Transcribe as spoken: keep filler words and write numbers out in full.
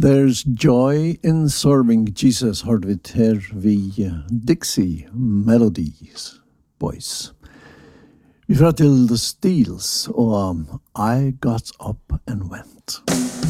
There's joy in serving Jesus, hørte vi her vi Dixie Melodies Boys. Vi får til The Steels og I Got Up and Went.